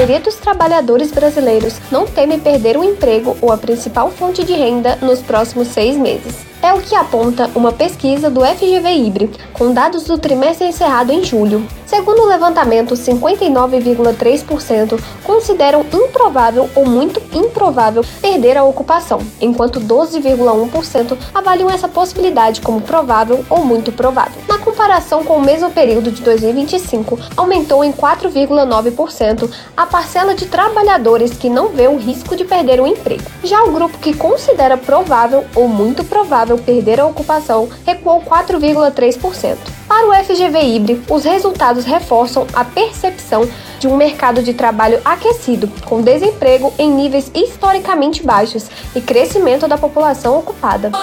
maioria dos trabalhadores brasileiros não teme perder o emprego ou a principal fonte de renda nos próximos 6 meses. É o que aponta uma pesquisa do FGV Ibre, com dados do trimestre encerrado em julho. Segundo o levantamento, 59,3% consideram improvável ou muito improvável perder a ocupação, enquanto 12,1% avaliam essa possibilidade como provável ou muito provável. Na comparação com o mesmo período de 2025, aumentou em 4,9% a parcela de trabalhadores que não vê o risco de perder o emprego. Já o grupo que considera provável ou muito provável perder a ocupação recuou 4,3%. Para o FGV Ibre, os resultados reforçam a percepção de um mercado de trabalho aquecido, com desemprego em níveis historicamente baixos e crescimento da população ocupada.